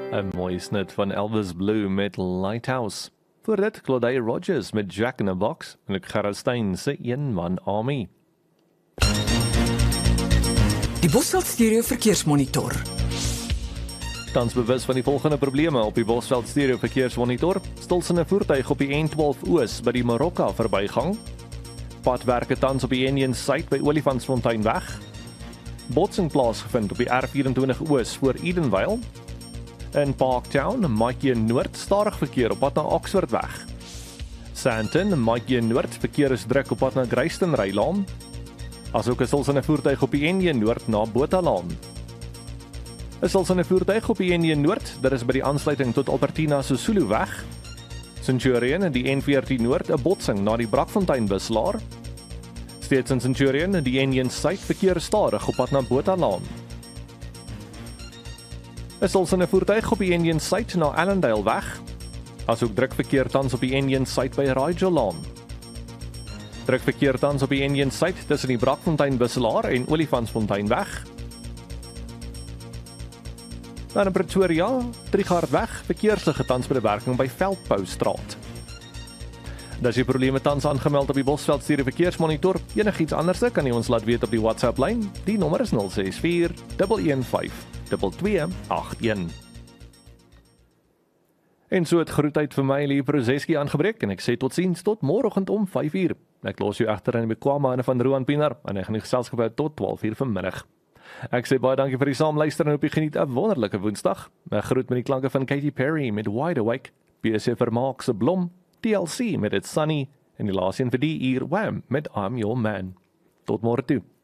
'n mooi snit van Elvis Blue met Lighthouse. Voor dit Claudia Rogers met Jack in a Box en ek Gerard Stein se Een-man Army. Die Bosveld Stereo Verkeersmonitor. Tans bewus van die volgende probleme op die Bosveld Stereo Verkeersmonitor. Stilsende voertuig op die N12 Oos by die Marokka verbygang. Padwerke tans op die N1 Suid by Olifantsfontein weg. Botsing plaasgevind op die R24 Oos voor Edenvale. In Parktown, Maatjie Noord, stadig verkeer op pad na Oxford weg. Sandton, Maatjie Noord, verkeer is druk op pad na Greystown-Rylaan. Asook 'n stilsende voertuig op die N1 Noord na Bothalaan. 'n stilsende voertuig op die N1 Noord, dit is by die aansluiting tot Albertina Sisulu weg. Centurion in die N14 Noord, 'n botsing na die Brakfontein buslaar. Steeds in Centurion in die N1 Suid, verkeer stadig op pad na Bothalaan. 'n stilsende voertuig op die N1 Suid na Allendale weg. Asook druk verkeer tans op die N1 Suid by Raidjolaan. Druk verkeer tans op die N1 Suid tussen die Brakfontein buslaar en Olifantsfontein weg. Dan in Pretoria, Trigard weg, verkeerslige tans bewerking by Veldboustraat. As jy probleme tans aangemeld op die Bosveld Stereo Verkeersmonitor, enigiets anders kan jy ons laat weet op die WhatsApp lyn. Die nommer is 064 115 2281. En so het groetheid vir my Lee Prozeski aangebreek en ek sê totsiens tot môreoggend om 5:00. Ek los jou agter in die bekwame hande van Roan Pienaar en ek gaan die geselskap hou tot 12:00 vanmiddag. Ek sê baie dankie vir die saamluister en hoop jy geniet 'n wonderlike Woensdag. Ek groet met die klanke van Katy Perry met Wide Awake, BC Vermaak se Blom, TLC met It's Sunny en die laaste een vir die uur Wham met I'm Your Man. Tot môre toe.